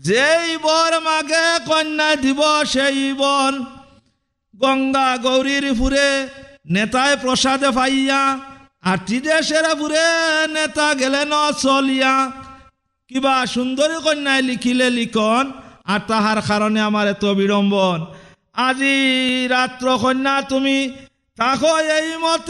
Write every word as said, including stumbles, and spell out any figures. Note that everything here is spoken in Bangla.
যেই বর মাগে কন্যা দিব সেই বন গঙ্গা গৌরীর ফুরে নেতায় প্রসাদে পাইয়া আটি দেশের ফুরে নেতা গেলে ন চলিয়া কিবা সুন্দরী কন্যায় লিখিলে লিখন আর তাহার কারণে আমার এত বিড়ম্বন। আজি রাত্র কন্যা তুমি থাকো এই মতে